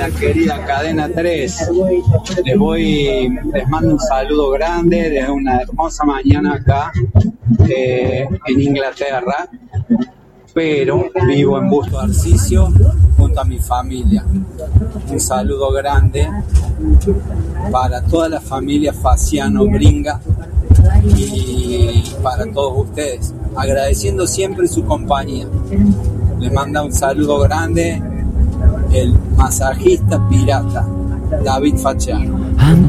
la querida Cadena 3. Les mando un saludo grande desde una hermosa mañana acá en Inglaterra, pero vivo en Busto Arcicio junto a mi familia. Un saludo grande para toda la familia Faciano Bringa y para todos ustedes, agradeciendo siempre su compañía. Les manda un saludo grande el masajista pirata David Faciano.